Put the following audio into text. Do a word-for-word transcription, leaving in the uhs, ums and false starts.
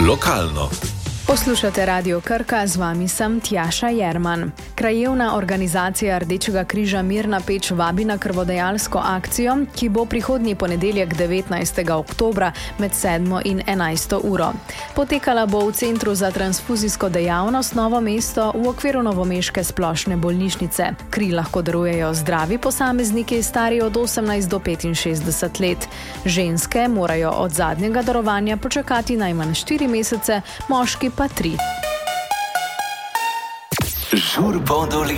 Lokalno. Poslušate Radio Krka, z vami sem Tjaša Jerman. Krajevna organizacija Rdečega križa Mirna Peč vabi na krvodajalsko akcijo, ki bo prihodnji ponedeljek devetnajstega oktobra med sedmo in enajsto uro. Potekala bo v Centru za transfuzijsko dejavnost Novo mesto v okviru novomeške splošne bolnišnice. Kri lahko darujejo zdravi posamezniki, stari od osemnajst do petinšestdeset let. Ženske morajo od zadnjega darovanja počakati najmanj štiri mesece, moški pa tri. Žurbo dolina.